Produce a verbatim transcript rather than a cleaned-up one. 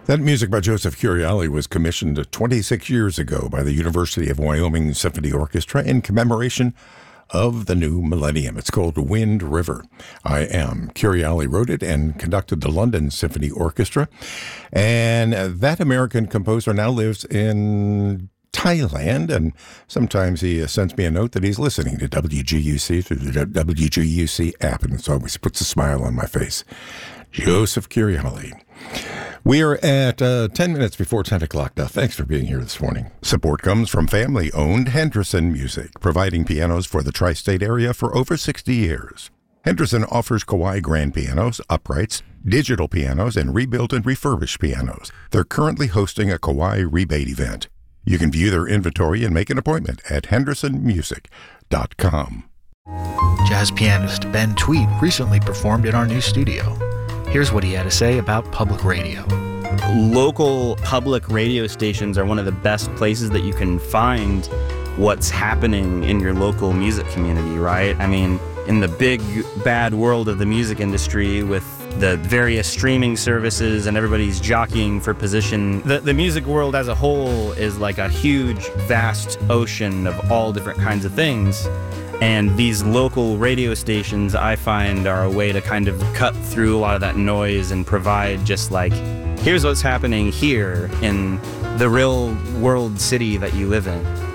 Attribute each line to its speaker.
Speaker 1: That music by Joseph Curiali was commissioned twenty-six years ago by the University of Wyoming Symphony Orchestra in commemoration of the new millennium. It's called Wind River. I am. Curiali wrote it and conducted the London Symphony Orchestra. And that American composer now lives in Thailand, and sometimes he sends me a note that he's listening to W G U C through the W G U C app, and it always puts a smile on my face. Joseph Curiali. We are at uh, ten minutes before ten o'clock now. Thanks for being here this morning. Support comes from family-owned Henderson Music, providing pianos for the tri-state area for over sixty years. Henderson offers Kawai grand pianos, uprights, digital pianos, and rebuilt and refurbished pianos. They're currently hosting a Kawai rebate event. You can view their inventory and make an appointment at henderson music dot com.
Speaker 2: Jazz pianist Ben Tweed recently performed in our new studio. Here's what he had to say about public radio.
Speaker 3: Local public radio stations are one of the best places that you can find what's happening in your local music community, right? I mean, in the big, bad world of the music industry with the various streaming services and everybody's jockeying for position, the, the music world as a whole is like a huge, vast ocean of all different kinds of things. And these local radio stations, I find, are a way to kind of cut through a lot of that noise and provide just like, here's what's happening here in the real world city that you live in.